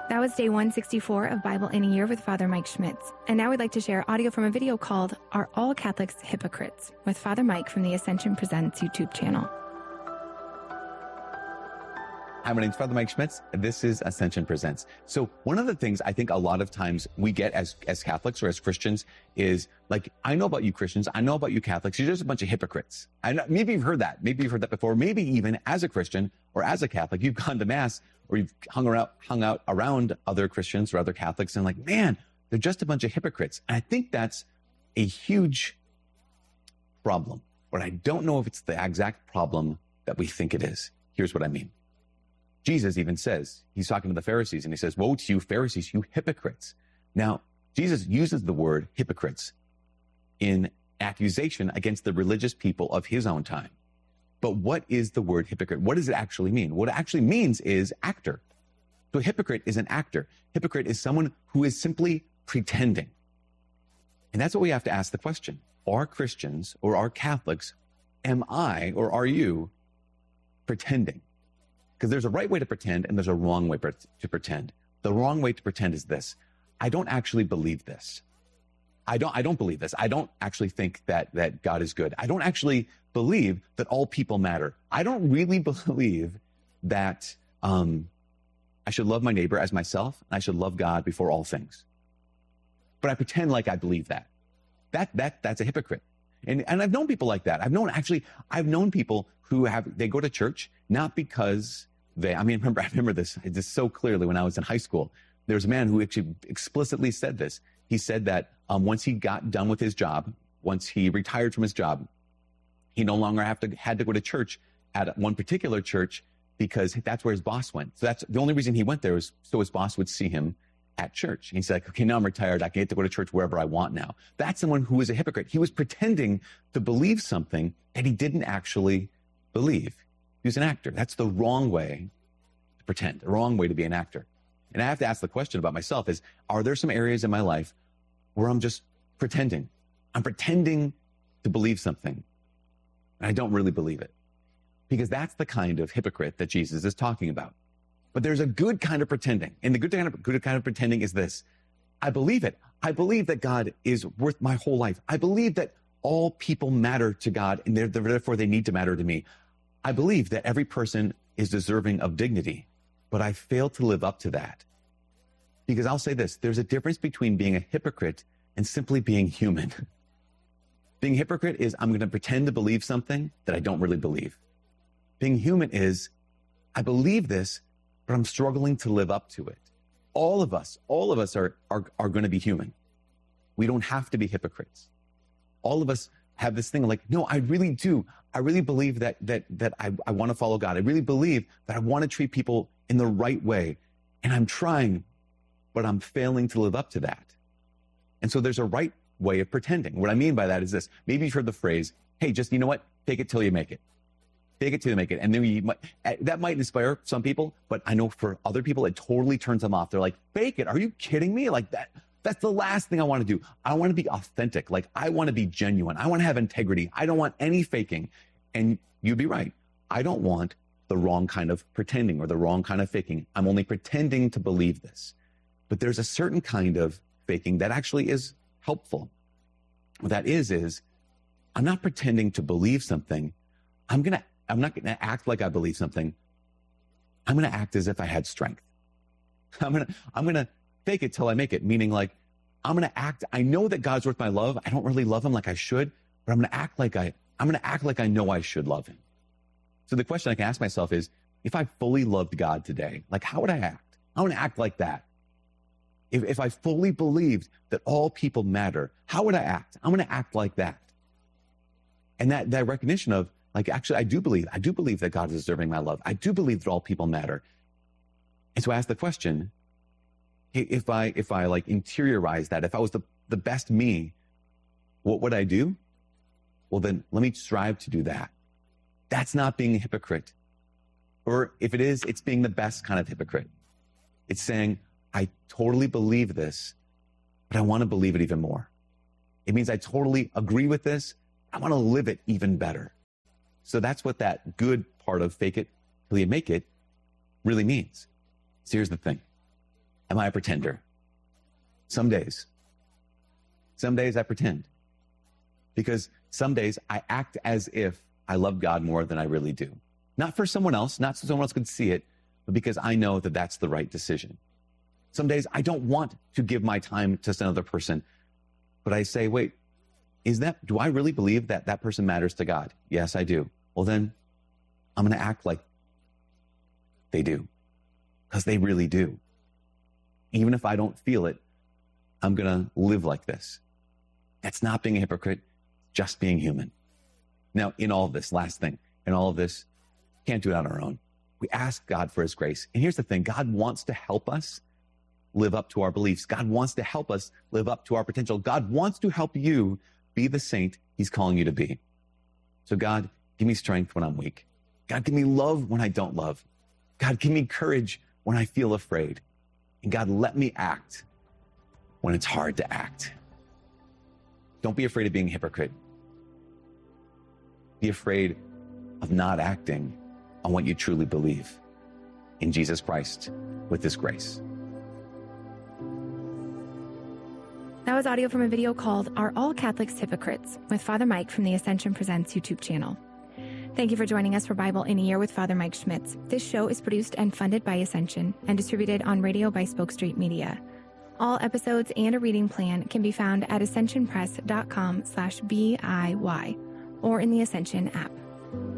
That was day 164 of Bible in a Year with Father Mike Schmitz. And now we'd like to share audio from a video called Are All Catholics Hypocrites? With Father Mike from the Ascension Presents YouTube channel. Hi, my name's Father Mike Schmitz. This is Ascension Presents. So one of the things I think a lot of times we get as Catholics or as Christians is like, I know about you Christians, I know about you Catholics, you're just a bunch of hypocrites. And maybe you've heard that. Maybe you've heard that before. Maybe even as a Christian or as a Catholic, you've gone to Mass or you've hung out around other Christians or other Catholics and like, man, they're just a bunch of hypocrites. And I think that's a huge problem, but I don't know if it's the exact problem that we think it is. Here's what I mean. Jesus even says, he's talking to the Pharisees and he says, woe to you Pharisees, you hypocrites. Now, Jesus uses the word hypocrites in accusation against the religious people of his own time. But what is the word hypocrite? What does it actually mean? What it actually means is actor. So a hypocrite is an actor. Hypocrite is someone who is simply pretending. And that's what we have to ask the question. Are Christians or are Catholics, am I or are you pretending? Because there's a right way to pretend and there's a wrong way to pretend. The wrong way to pretend is this. I don't actually believe this. I don't believe this. I don't actually think that God is good. I don't actually believe that all people matter. I don't really believe that I should love my neighbor as myself and I should love God before all things. But I pretend like I believe that. That's a hypocrite. And I've known people like that. I've known people who they go to church, not because I remember this just so clearly when I was in high school. There was a man who actually explicitly said this. He said that once he got done with his job, once he retired from his job, he no longer had to go to church at one particular church because that's where his boss went. So that's the only reason he went there was so his boss would see him at church. And he's like, okay, now I'm retired. I can get to go to church wherever I want now. That's someone who is a hypocrite. He was pretending to believe something that he didn't actually believe. He was an actor. That's the wrong way to pretend, the wrong way to be an actor. And I have to ask the question about myself is, are there some areas in my life where I'm just pretending? I'm pretending to believe something, and I don't really believe it. Because that's the kind of hypocrite that Jesus is talking about. But there's a good kind of pretending. And the good kind of pretending is this. I believe it. I believe that God is worth my whole life. I believe that all people matter to God and therefore they need to matter to me. I believe that every person is deserving of dignity, but I fail to live up to that. Because I'll say this, there's a difference between being a hypocrite and simply being human. Being a hypocrite is I'm going to pretend to believe something that I don't really believe. Being human is I believe this, but I'm struggling to live up to it. All of us are going to be human. We don't have to be hypocrites. All of us have this thing like, no, I really do. I really believe that I want to follow God. I really believe that I want to treat people in the right way. And I'm trying, but I'm failing to live up to that. And so there's a right way of pretending. What I mean by that is this. Maybe you've heard the phrase, hey, just, you know what? Fake it till you make it. Fake it till you make it. And then that might inspire some people, but I know for other people, it totally turns them off. They're like, fake it. Are you kidding me? Like that's the last thing I want to do. I want to be authentic. Like I want to be genuine. I want to have integrity. I don't want any faking. And you'd be right. I don't want the wrong kind of pretending or the wrong kind of faking. I'm only pretending to believe this. But there's a certain kind of faking that actually is helpful. What that is I'm not pretending to believe something. I'm not going to act like I believe something. I'm going to act as if I had strength. I'm going to fake it till I make it, meaning like I'm going to act. I know that God's worth my love. I don't really love him like I should, but I'm going to act like I know I should love him. So the question I can ask myself is, if I fully loved God today, like how would I act? I want to act like that. If I fully believed that all people matter, how would I act? I'm going to act like that. And that recognition of like, actually, I do believe that God is deserving my love. I do believe that all people matter. And so I ask the question, if I like interiorize that, if I was the best me, what would I do? Well, then let me strive to do that. That's not being a hypocrite. Or if it is, it's being the best kind of hypocrite. It's saying, I totally believe this, but I want to believe it even more. It means I totally agree with this. I want to live it even better. So that's what that good part of fake it till you make it really means. So here's the thing. Am I a pretender? Some days. Some days I pretend. Because some days I act as if I love God more than I really do. Not for someone else, not so someone else could see it, but because I know that that's the right decision. Some days I don't want to give my time to another person, but I say, wait, do I really believe that that person matters to God? Yes, I do. Well, then I'm going to act like they do, because they really do. Even if I don't feel it, I'm going to live like this. That's not being a hypocrite, just being human. Now, in all of this, last thing, in all of this, can't do it on our own. We ask God for his grace. And here's the thing, God wants to help us live up to our beliefs. God wants to help us live up to our potential. God wants to help you be the saint he's calling you to be. So God, give me strength when I'm weak. God, give me love when I don't love. God, give me courage when I feel afraid. And God, let me act when it's hard to act. Don't be afraid of being a hypocrite. Be afraid of not acting on what you truly believe in Jesus Christ with his grace. That was audio from a video called Are All Catholics Hypocrites? With Father Mike from the Ascension Presents YouTube channel. Thank you for joining us for Bible in a Year with Father Mike Schmitz. This show is produced and funded by Ascension and distributed on radio by Spoke Street Media. All episodes and a reading plan can be found at ascensionpress.com/BIY or in the Ascension app.